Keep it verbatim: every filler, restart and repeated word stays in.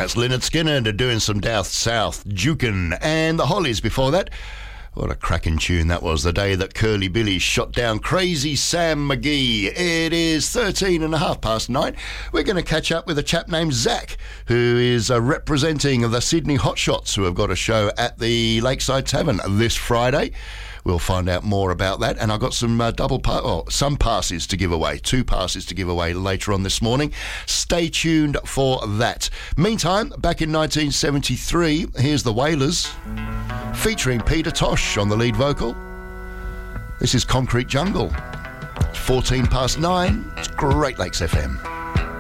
That's Lynyrd Skynyrd doing some Down South jukin', and the Hollies before that. What a cracking tune that was, the day that Curly Billy shot down Crazy Sam McGee. It is thirteen and a half past nine. We're going to catch up with a chap named Zach, who is uh, representing the Sydney Hotshots, who have got a show at the Lakeside Tavern this Friday. We'll find out more about that. And I've got some uh, double pa- oh, some passes to give away, two passes to give away later on this morning. Stay tuned for that. Meantime, back in nineteen seventy-three, here's the Wailers, featuring Peter Tosh on the lead vocal. This is Concrete Jungle. fourteen past nine. It's Great Lakes F M.